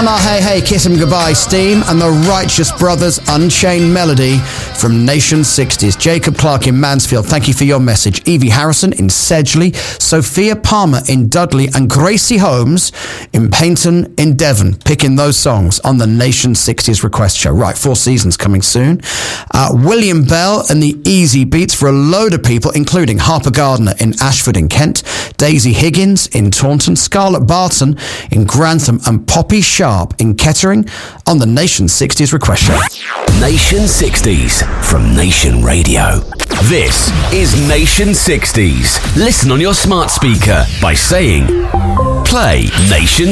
Mama Hey Hey Kiss 'Em Goodbye, Steam, and the Righteous Brothers Unchained Melody from Nation 60s. Jacob Clark in Mansfield, thank you for your message. Evie Harrison in Sedgley, Sophia Palmer in Dudley, and Gracie Holmes in Paynton in Devon, picking those songs on the Nation 60s request show. Right, 4 seasons coming soon. William Bell and the Easy Beats for a load of people, including Harper Gardner in Ashford in Kent, Daisy Higgins in Taunton, Scarlett Barton in Grantham, and Poppy Sharp in Kettering on the Nation 60s request show. Nation 60s from Nation Radio. This is Nation 60s. Listen on your smart speaker by saying, play Nation